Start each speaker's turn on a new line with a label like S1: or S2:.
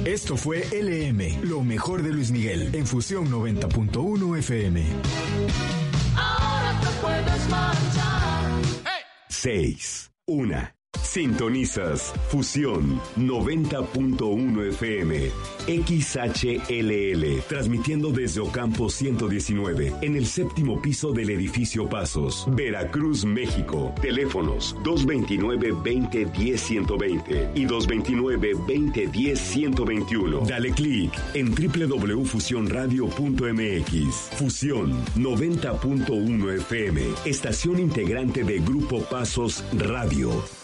S1: Esto fue LM, lo mejor de Luis Miguel, en Fusión 90.1 FM.
S2: Ahora te puedes marchar.
S3: 6, 1. Sintonizas Fusión 90.1 FM XHLL, transmitiendo desde Ocampo 119, en el séptimo piso del edificio Pasos, Veracruz, México. Teléfonos 229-2010-120 y 229-2010-121. Dale clic en www.fusionradio.mx. Fusión 90.1 FM, estación integrante de Grupo Pasos Radio.